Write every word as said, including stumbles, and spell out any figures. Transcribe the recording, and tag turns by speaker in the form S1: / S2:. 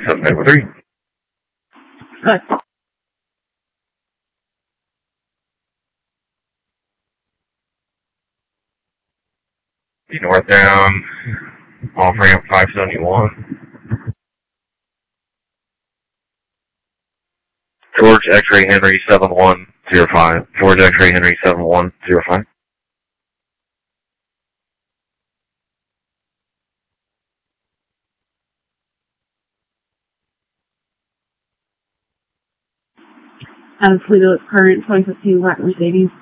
S1: suspect with three.
S2: Good.
S1: Northbound, off ramp five seventy-one. George X-ray Henry seven one zero five. George X-ray Henry seven one zero five.
S2: Out of Toledo, current twenty fifteen Black Mercedes.